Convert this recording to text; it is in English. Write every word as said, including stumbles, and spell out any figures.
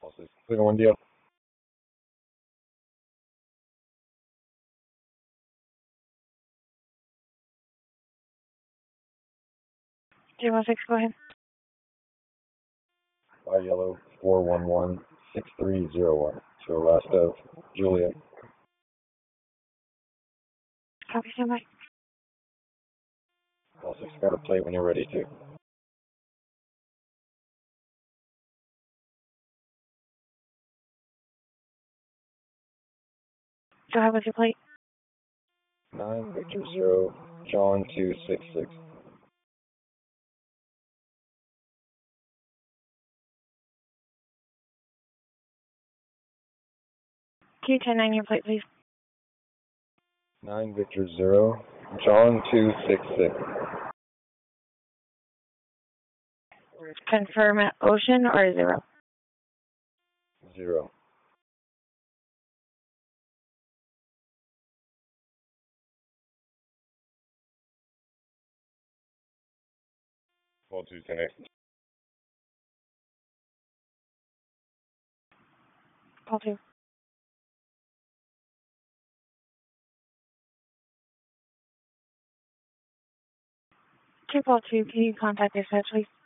Also, clear one deal. zero one six, go ahead. Five yellow, four one one, six three zero one. So last of Julia. Copy, stand by. Also, got a plate when you're ready to. Go ahead with your plate. Nine Victor zero, John two six six. Q ten nine, your plate, please. Nine Victor zero, John two six six. Confirm at Ocean or zero? Zero. Call two ten eight. Call two. Two call two, can you contact dispatch, please?